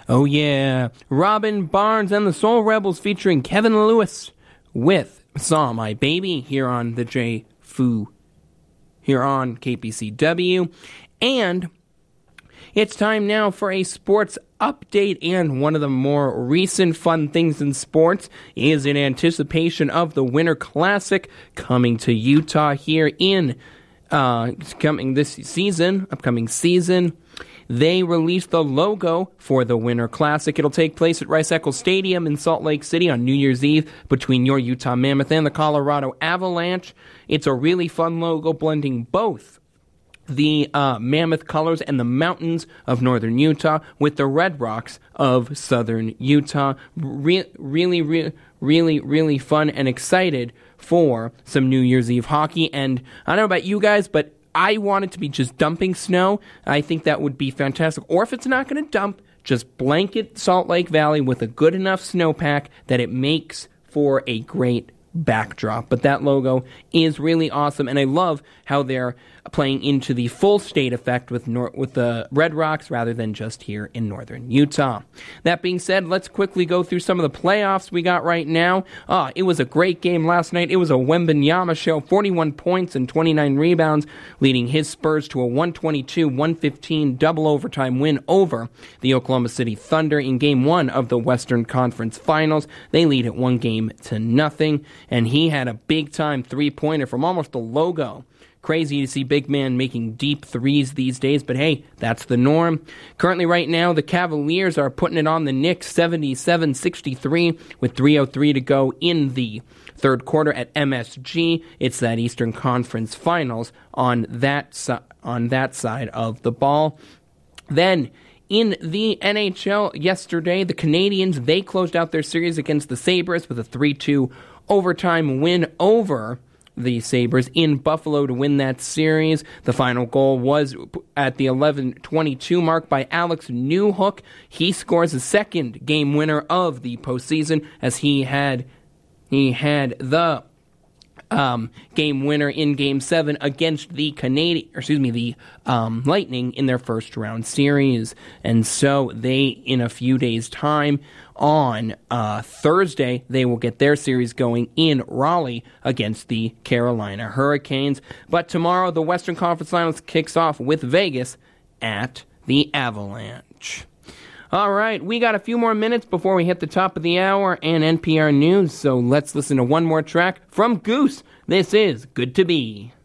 Oh yeah, Robin Barnes and the Soul Rebels featuring Kevin Lewis with Saw My Baby here on the J Fu, here on KPCW. And it's time now for a sports update, and one of the more recent fun things in sports is in anticipation of the Winter Classic coming to Utah here in upcoming season. They released the logo for the Winter Classic. It'll take place at Rice-Eccles Stadium in Salt Lake City on New Year's Eve between your Utah Mammoth and the Colorado Avalanche. It's a really fun logo blending both the Mammoth colors and the mountains of northern Utah with the Red Rocks of southern Utah. Really fun, and excited for some New Year's Eve hockey. And I don't know about you guys, but I want it to be just dumping snow. I think that would be fantastic. Or if it's not going to dump, just blanket Salt Lake Valley with a good enough snowpack that it makes for a great backdrop. But that logo is really awesome, and I love how they're playing into the full state effect with the Red Rocks rather than just here in northern Utah. That being said, let's quickly go through some of the playoffs we got right now. It was a great game last night. It was a Wembanyama show, 41 points and 29 rebounds, leading his Spurs to a 122-115 double overtime win over the Oklahoma City Thunder in Game 1 of the Western Conference Finals. They lead at 1-0, and he had a big-time three-pointer from almost the logo. Crazy to see big man making deep threes these days, but hey, that's the norm. Currently right now, the Cavaliers are putting it on the Knicks 77-63 with 3:03 to go in the third quarter at MSG. It's that Eastern Conference Finals on that side of the ball. Then in the NHL yesterday, the Canadiens, they closed out their series against the Sabres with a 3-2 overtime win over the Sabres in Buffalo to win that series. The final goal was at the 11:22 mark by Alex Newhook. He scores the second game winner of the postseason, as he had the game winner in Game 7 against the Lightning in their first round series. And so they, in a few days' time, on Thursday, they will get their series going in Raleigh against the Carolina Hurricanes. But tomorrow, the Western Conference Finals kicks off with Vegas at the Avalanche. All right, we got a few more minutes before we hit the top of the hour and NPR News, so let's listen to one more track from Goose. This is Good to Be.